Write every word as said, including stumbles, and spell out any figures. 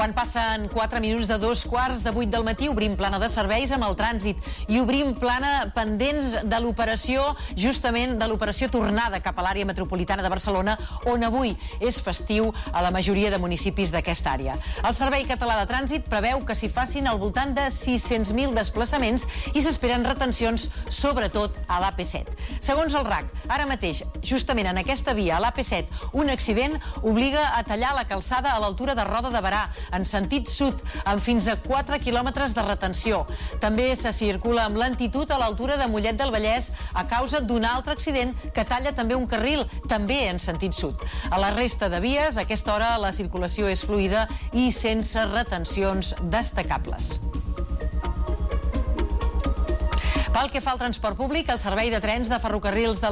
Quan passen quatre minuts de dos quarts de vuit del matí, obrim plana de serveis amb el trànsit i obrim plana pendents de l'operació, justament de l'operació tornada cap a l'àrea metropolitana de Barcelona, on avui és festiu a la majoria de municipis d'aquesta àrea. El Servei Català de Trànsit preveu que s'hi facin al voltant de sis-cents mil desplaçaments i s'esperen retencions, sobretot a l'A P set. Segons el R A C, ara mateix, justament en aquesta via, a l'A P set, un accident obliga a tallar la calçada a l'altura de Roda de Berà, en sentit sud, amb fins a quatre quilòmetres de retenció. També se circula amb lentitud a l'altura de Mollet del Vallès a causa d'un altre accident que talla també un carril, també en sentit sud. A la resta de vies, a aquesta hora la circulació és fluida i sense retencions destacables. Pel que fa al transport públic, el servei de trens de ferrocarrils de